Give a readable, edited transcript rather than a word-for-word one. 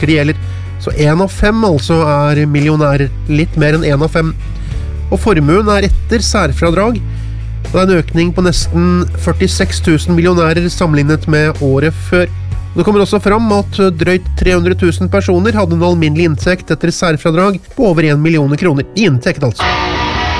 mennesker det gjelder. Så 1 av 5 altså millionærer, litt mer enn 1 av 5. Og formuen etter særfradrag. Det en økning på nesten 46 000 millionærer sammenlignet med året før. Det kommer også fram at drøyt 300 000 personer hadde en alminnelig inntekt etter særfradrag på over 1 million kroner. I inntekt altså.